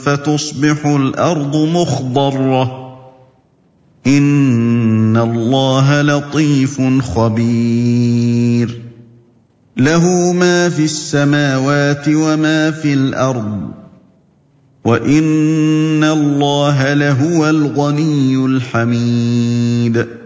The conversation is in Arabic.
فتصبح الأرض مخضرة إن الله لطيف خبير له ما في السماوات وما في الأرض وإن الله لهو الغني الحميد